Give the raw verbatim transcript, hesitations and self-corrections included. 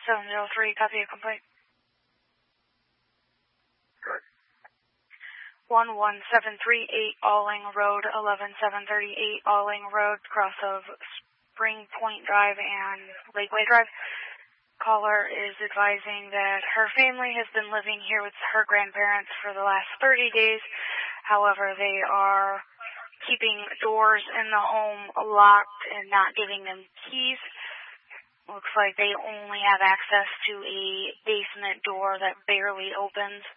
seven zero three, copy a complaint. Good. one one seven three eight Alling Road, eleven seven thirty-eight Alling Road, cross of Spring Point Drive and Lakeway Drive. Caller is advising that her family has been living here with her grandparents for the last thirty days. However, they are keeping doors in the home locked and not giving them keys. Looks like they only have access to a basement door that barely opens.